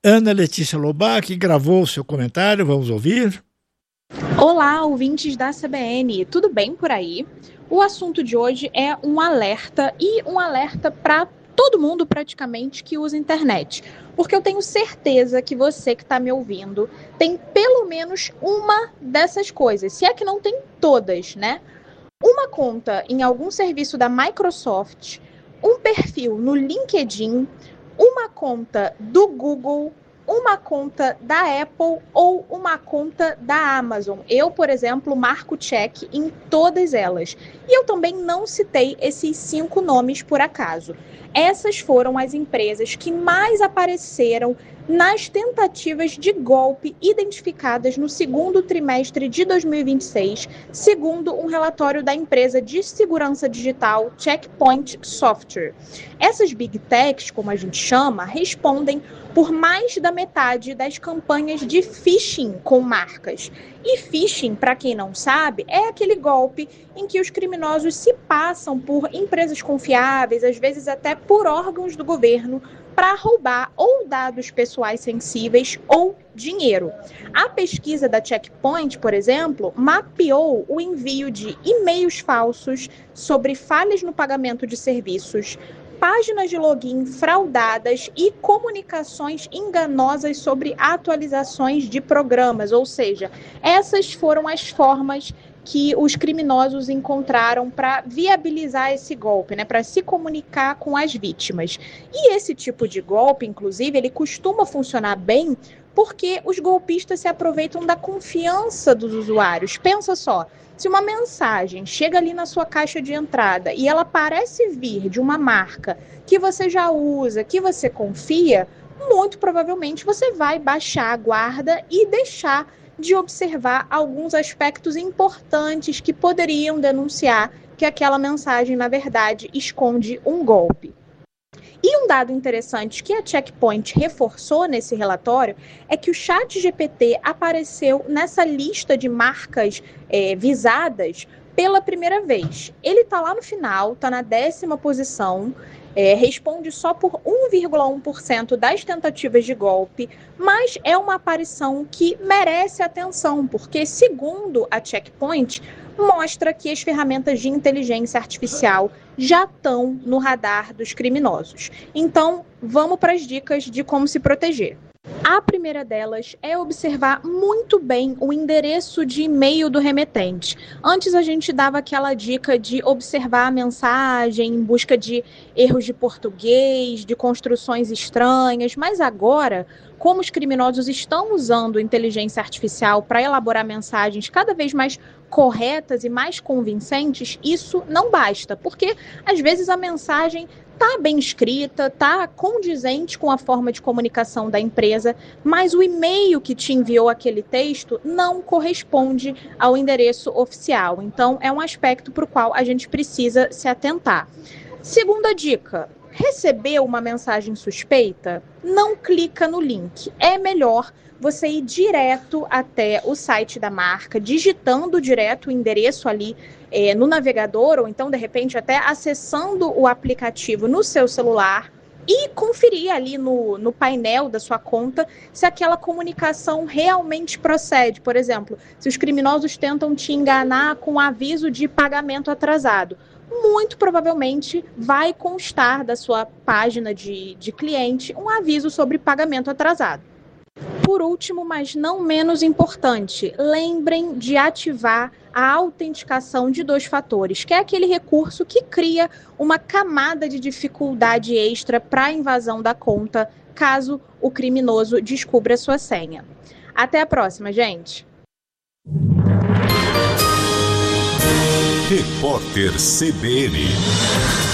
Ana Letícia Lobac gravou o seu comentário, vamos ouvir. Olá, ouvintes da CBN, tudo bem por aí? O assunto de hoje é um alerta para todo mundo praticamente que usa internet, porque eu tenho certeza que você que está me ouvindo tem pelo menos uma dessas coisas, se é que não tem todas, né? Uma conta em algum serviço da Microsoft, um perfil no LinkedIn, uma conta do Google, uma conta da Apple ou uma conta da Amazon. Eu, por exemplo, marco check em todas elas. E eu também não citei esses 5 nomes por acaso. Essas foram as empresas que mais apareceram nas tentativas de golpe identificadas no segundo trimestre de 2026, segundo um relatório da empresa de segurança digital Check Point Software. Essas Big Techs, como a gente chama, respondem por mais da metade das campanhas de phishing com marcas. E phishing, para quem não sabe, é aquele golpe em que os criminosos se passam por empresas confiáveis, às vezes até por órgãos do governo, para roubar ou dados pessoais sensíveis ou dinheiro. A pesquisa da Checkpoint, por exemplo, mapeou o envio de e-mails falsos sobre falhas no pagamento de serviços, páginas de login fraudadas e comunicações enganosas sobre atualizações de programas, ou seja, essas foram as formas que os criminosos encontraram para viabilizar esse golpe, né, para se comunicar com as vítimas. E esse tipo de golpe, inclusive, ele costuma funcionar bem porque os golpistas se aproveitam da confiança dos usuários. Pensa só, se uma mensagem chega ali na sua caixa de entrada e ela parece vir de uma marca que você já usa, que você confia, muito provavelmente você vai baixar a guarda e deixar de observar alguns aspectos importantes que poderiam denunciar que aquela mensagem, na verdade, esconde um golpe. E um dado interessante que a Checkpoint reforçou nesse relatório é que o ChatGPT apareceu nessa lista de marcas visadas pela primeira vez. Ele está lá no final, está na 10ª posição, responde só por 1,1% das tentativas de golpe, mas é uma aparição que merece atenção, porque, segundo a Checkpoint, mostra que as ferramentas de inteligência artificial já estão no radar dos criminosos. Então, vamos para as dicas de como se proteger. A primeira delas é observar muito bem o endereço de e-mail do remetente. Antes a gente dava aquela dica de observar a mensagem em busca de erros de português, de construções estranhas, mas agora, como os criminosos estão usando inteligência artificial para elaborar mensagens cada vez mais corretas e mais convincentes, isso não basta, porque às vezes a mensagem está bem escrita, está condizente com a forma de comunicação da empresa, mas o e-mail que te enviou aquele texto não corresponde ao endereço oficial. Então, é um aspecto para o qual a gente precisa se atentar. Segunda dica: recebeu uma mensagem suspeita? Não clica no link. É melhor você ir direto até o site da marca, digitando direto o endereço ali no navegador, ou então, de repente, até acessando o aplicativo no seu celular e conferir ali no painel da sua conta se aquela comunicação realmente procede. Por exemplo, se os criminosos tentam te enganar com aviso de pagamento atrasado, muito provavelmente vai constar da sua página de cliente um aviso sobre pagamento atrasado. Por último, mas não menos importante, lembrem de ativar a autenticação de 2 fatores, que é aquele recurso que cria uma camada de dificuldade extra para a invasão da conta, caso o criminoso descubra a sua senha. Até a próxima, gente! Repórter CBN